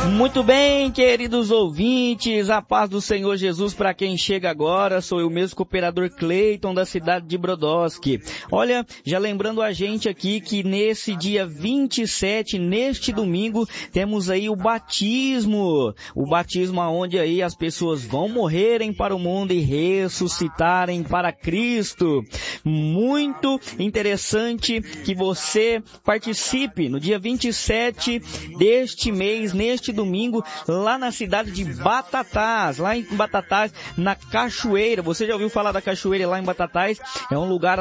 Muito bem, queridos ouvintes, a paz do Senhor Jesus para quem chega agora, sou eu mesmo, cooperador Cleiton da cidade de Brodowski. Olha, já lembrando a gente aqui que nesse dia 27, neste domingo, temos aí o batismo onde aí as pessoas vão morrerem para o mundo e ressuscitarem para Cristo. Muito interessante que você participe no dia 27 deste mês, neste domingo, lá na cidade de Batatais, lá em Batatais, na Cachoeira. Você já ouviu falar da Cachoeira lá em Batatais? É um lugar